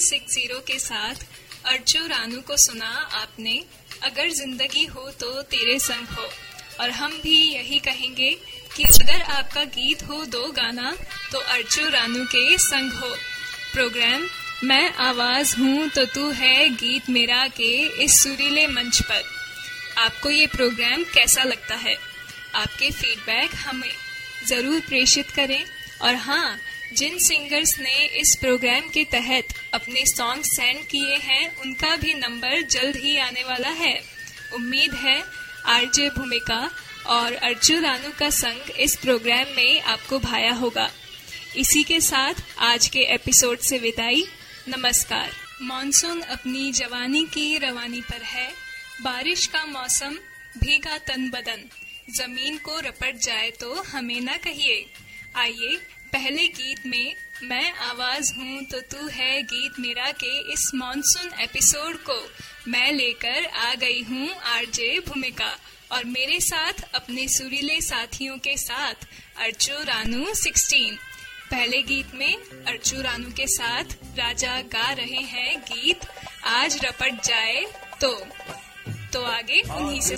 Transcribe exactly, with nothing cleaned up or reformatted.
साठ के साथ अर्चो रानू को सुना आपने। अगर जिंदगी हो तो तेरे संग हो। और हम भी यही कहेंगे कि अगर आपका गीत हो दो गाना तो अर्चो रानू के संग हो। प्रोग्राम मैं आवाज हूँ तो तू है गीत मेरा के इस सुरीले मंच पर आपको ये प्रोग्राम कैसा लगता है? आपके फीडबैक हमें जरूर प्रेषित करें। और हाँ, जिन सिंगर्स ने इस प्रोग्राम के तहत अपने सॉन्ग सेंड किए हैं उनका भी नंबर जल्द ही आने वाला है। उम्मीद है आरजे भूमिका और अर्चो रानू का संग इस प्रोग्राम में आपको भाया होगा। इसी के साथ आज के एपिसोड से विदाई। नमस्कार। मॉनसून अपनी जवानी की रवानी पर है। बारिश का मौसम, भीगा तन बदन, जमीन को रपट जाए तो हमें न कहिए। आइए पहले गीत में मैं आवाज हूँ तो तू है गीत मेरा के इस मॉनसून एपिसोड को मैं लेकर आ गई हूँ आरजे भूमिका और मेरे साथ अपने सुरीले साथियों के साथ अर्चो रानू सोलह। पहले गीत में अर्चो रानू के साथ राजा गा रहे हैं गीत आज रपट जाए तो तो आगे उन्हीं से